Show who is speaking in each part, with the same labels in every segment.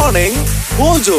Speaker 1: Morning Mojo.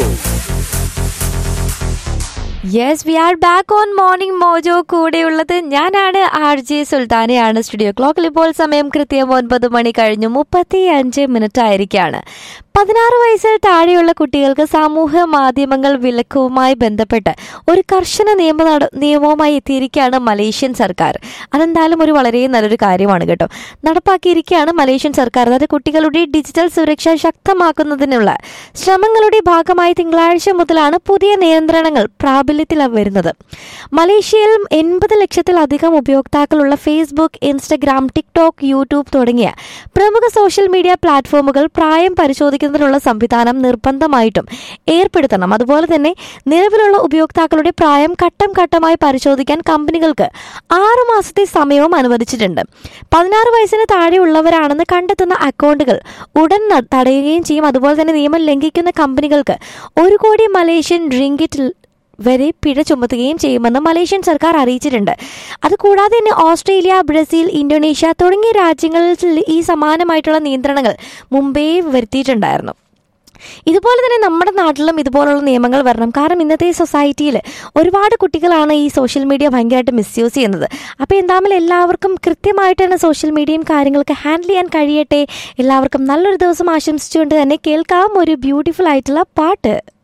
Speaker 2: Yes we are back on morning mojo. കൂടെയുള്ളത് ഞാനാണ് RJ സുൽത്താനയാണ്. Studio ക്ലോക്കിൽ ഇപ്പോൾ സമയം കൃത്യം 9 മണി കഴിഞ്ഞു 35 ആയിരിക്കാണ്. 16 വയസ്സിൽ താഴെയുള്ള കുട്ടികൾക്ക് സമൂഹ മാധ്യമങ്ങൾ വിലക്കുമായി ബന്ധപ്പെട്ട് ഒരു കർശന നിയമവുമായി എത്തിയിരിക്കുകയാണ് മലേഷ്യൻ സർക്കാർ. അതെന്തായാലും ഒരു വളരെ നല്ലൊരു കാര്യമാണ് കേട്ടോ. നടപ്പാക്കിയിരിക്കുകയാണ് മലേഷ്യൻ സർക്കാർ. അതായത് കുട്ടികളുടെ ഡിജിറ്റൽ സുരക്ഷ ശക്തമാക്കുന്നതിനുള്ള ശ്രമങ്ങളുടെ ഭാഗമായി തിങ്കളാഴ്ച മുതലാണ് പുതിയ നിയന്ത്രണങ്ങൾ പ്രാബല്യത്തിൽ വരുന്നത്. മലേഷ്യയിൽ 80 ലക്ഷത്തിലധികം ഉപയോക്താക്കളുള്ള ഫേസ്ബുക്ക്, ഇൻസ്റ്റഗ്രാം, ടിക്ടോക്ക്, യൂട്യൂബ് തുടങ്ങിയ പ്രമുഖ സോഷ്യൽ മീഡിയ പ്ലാറ്റ്ഫോമുകൾ പ്രായം പരിശോധിക്കുന്നതിനുള്ള സംവിധാനം നിർബന്ധമായിട്ടും ഏർപ്പെടുത്തണം. അതുപോലെ തന്നെ നിലവിലുള്ള ഉപയോക്താക്കളുടെ പ്രായം ഘട്ടം ഘട്ടമായി പരിശോധിക്കാൻ കമ്പനികൾക്ക് 6 മാസത്തെ സമയവും അനുവദിച്ചിട്ടുണ്ട്. 16 വയസ്സിന് താഴെയുള്ളവരാണെന്ന് കണ്ടെത്തുന്ന അക്കൗണ്ടുകൾ ഉടൻ തടയുകയും ചെയ്യും. അതുപോലെ തന്നെ നിയമം ലംഘിക്കുന്ന കമ്പനികൾക്ക് 1 കോടി മലേഷ്യൻ റിംഗിറ്റ് വരെ പിഴ ചുമത്തുകയും ചെയ്യുമെന്ന് മലേഷ്യൻ സർക്കാർ അറിയിച്ചിട്ടുണ്ട്. അതുകൂടാതെ തന്നെ ഓസ്ട്രേലിയ, ബ്രസീൽ, ഇന്തോനേഷ്യ തുടങ്ങിയ രാജ്യങ്ങളിൽ ഈ സമാനമായിട്ടുള്ള നിയന്ത്രണങ്ങൾ മുമ്പേ വരുത്തിയിട്ടുണ്ടായിരുന്നു. ഇതുപോലെ തന്നെ നമ്മുടെ നാട്ടിലും ഇതുപോലുള്ള നിയമങ്ങൾ വരണം. കാരണം ഇന്നത്തെ സൊസൈറ്റിയിൽ ഒരുപാട് കുട്ടികളാണ് ഈ സോഷ്യൽ മീഡിയ ഭയങ്കരമായിട്ട് മിസ്യൂസ് ചെയ്യുന്നത്. അപ്പോൾ എന്തായാലും എല്ലാവർക്കും കൃത്യമായിട്ട് തന്നെ സോഷ്യൽ മീഡിയയും കാര്യങ്ങളൊക്കെ ഹാൻഡിൽ ചെയ്യാൻ കഴിയട്ടെ. എല്ലാവർക്കും നല്ലൊരു ദിവസം ആശംസിച്ചുകൊണ്ട് തന്നെ കേൾക്കാം ഒരു ബ്യൂട്ടിഫുൾ ആയിട്ടുള്ള പാട്ട്.